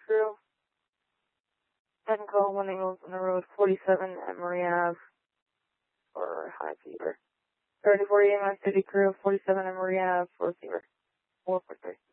crew. Second call, 1 Eagles on the road, 47 Emory Ave for high fever. 3048 my city crew, 47 Emory Ave for fever. 443.